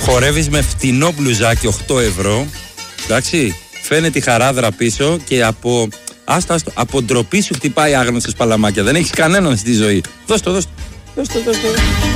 Χορεύεις με φτηνό μπλουζάκι 8 ευρώ. Εντάξει. Φαίνεται η χαράδρα πίσω και από ντροπή σου χτυπάει άγνωστος παλαμάκια. Δεν έχεις κανέναν στη ζωή. Δώσ' το.